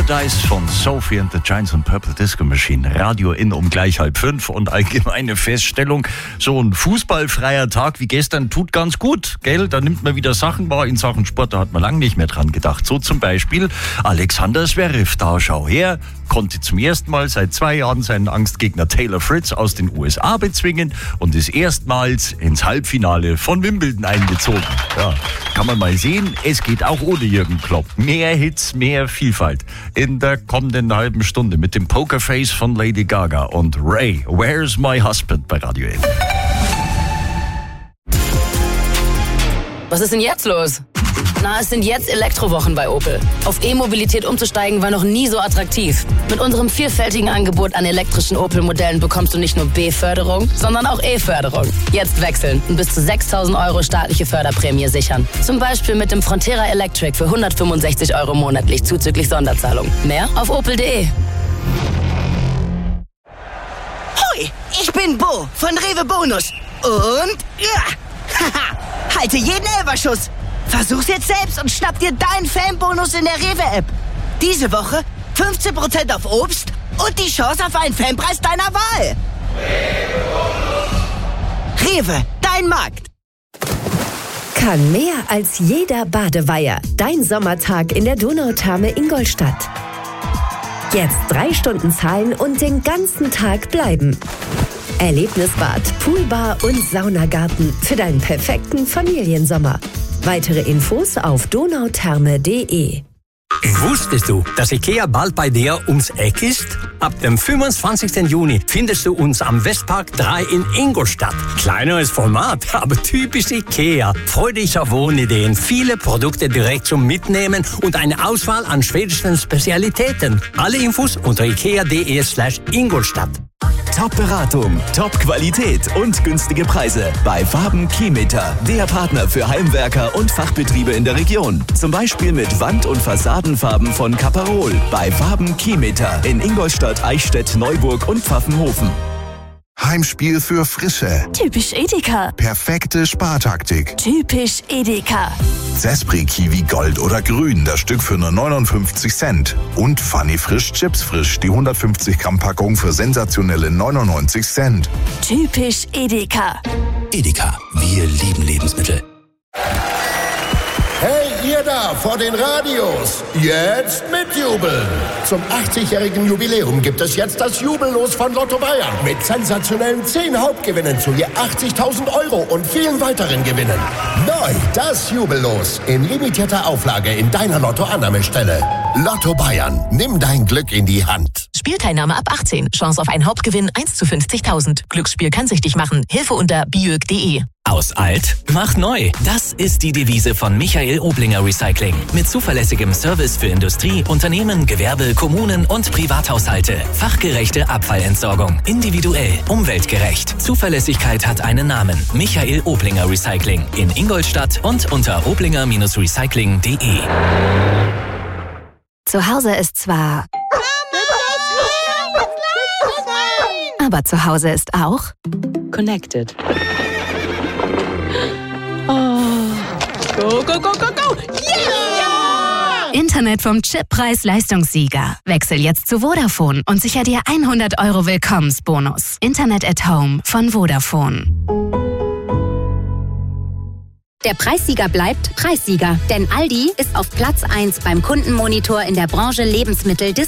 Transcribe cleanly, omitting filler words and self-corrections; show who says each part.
Speaker 1: Paradise von Sophie and the Giants und Purple Disco Machine. Radio in um gleich 4:30 und allgemeine Feststellung, so ein fußballfreier Tag wie gestern tut ganz gut, gell? Da nimmt man wieder Sachen wahr in Sachen Sport, da hat man lange nicht mehr dran gedacht. So zum Beispiel Alexander Zverev, da schau her, konnte zum ersten Mal seit 2 Jahren seinen Angstgegner Taylor Fritz aus den USA bezwingen und ist erstmals ins Halbfinale von Wimbledon eingezogen. Ja, kann man mal sehen, es geht auch ohne Jürgen Klopp. Mehr Hits, mehr Vielfalt in der kommenden halben Stunde mit dem Pokerface von Lady Gaga und Ray, Where's My Husband bei Radio 1.
Speaker 2: Was ist denn jetzt los? Na, es sind jetzt Elektrowochen bei Opel. Auf E-Mobilität umzusteigen war noch nie so attraktiv. Mit unserem vielfältigen Angebot an elektrischen Opel-Modellen bekommst du nicht nur B-Förderung, sondern auch E-Förderung. Jetzt wechseln und bis zu 6.000 € staatliche Förderprämie sichern. Zum Beispiel mit dem Frontera Electric für 165 € monatlich zuzüglich Sonderzahlung. Mehr auf opel.de.
Speaker 3: Hoi, ich bin Bo von Rewe Bonus. Und haha, halte jeden Elferschuss. Versuch's jetzt selbst und schnapp dir deinen Fanbonus in der Rewe-App. Diese Woche 15% auf Obst und die Chance auf einen Fanpreis deiner Wahl. Rewe, dein Markt.
Speaker 4: Kann mehr als jeder Badeweiher. Dein Sommertag in der Donautherme Ingolstadt. Jetzt 3 Stunden zahlen und den ganzen Tag bleiben. Erlebnisbad, Poolbar und Saunagarten für deinen perfekten Familiensommer. Weitere Infos auf donautherme.de.
Speaker 5: Wusstest du, dass IKEA bald bei dir ums Eck ist? Ab dem 25. Juni findest du uns am Westpark 3 in Ingolstadt. Kleineres Format, aber typisch IKEA. Freudige Wohnideen, viele Produkte direkt zum Mitnehmen und eine Auswahl an schwedischen Spezialitäten. Alle Infos unter ikea.de/Ingolstadt.
Speaker 6: Top-Beratung, Top-Qualität und günstige Preise bei Waben Keymeter, der Partner für Heimwerker und Fachbetriebe in der Region. Zum Beispiel mit Wand- und Fassadenfarben von Caparol bei Waben Keymeter in Ingolstadt, Eichstätt, Neuburg und Pfaffenhofen.
Speaker 7: Heimspiel für Frische.
Speaker 8: Typisch Edeka.
Speaker 7: Perfekte Spartaktik.
Speaker 8: Typisch Edeka.
Speaker 7: Zespri Kiwi Gold oder Grün, das Stück für nur 59 Cent. Und Funny Frisch Chips Frisch, die 150 Gramm Packung für sensationelle 99 Cent.
Speaker 8: Typisch Edeka.
Speaker 9: Edeka, wir lieben Lebensmittel.
Speaker 10: Hey, ihr da vor den Radios, jetzt mitjubeln. Zum 80-jährigen Jubiläum gibt es jetzt das Jubellos von Lotto Bayern. Mit sensationellen 10 Hauptgewinnen zu je 80.000 € und vielen weiteren Gewinnen. Neu das Jubellos in limitierter Auflage in deiner Lotto-Annahmestelle. Lotto Bayern, nimm dein Glück in die Hand.
Speaker 11: Spielteilnahme ab 18. Chance auf einen Hauptgewinn 1 zu 50.000. Glücksspiel kann süchtig machen. Hilfe unter biög.de.
Speaker 9: Aus alt, mach neu. Das ist die Devise von Michael Oblinger Recycling. Mit zuverlässigem Service für Industrie, Unternehmen, Gewerbe, Kommunen und Privathaushalte. Fachgerechte Abfallentsorgung. Individuell, umweltgerecht. Zuverlässigkeit hat einen Namen. Michael Oblinger Recycling. In Ingolstadt und unter oblinger-recycling.de.
Speaker 12: Zu Hause ist zwar... Aber zu Hause ist auch...
Speaker 13: Connected. Oh. Go, go, go, go, go! Yeah!
Speaker 12: Internet vom Chippreis-Leistungssieger. Wechsel jetzt zu Vodafone und sicher dir 100 € Willkommensbonus. Internet at Home von Vodafone.
Speaker 14: Der Preissieger bleibt Preissieger, denn Aldi ist auf Platz 1 beim Kundenmonitor in der Branche Lebensmittel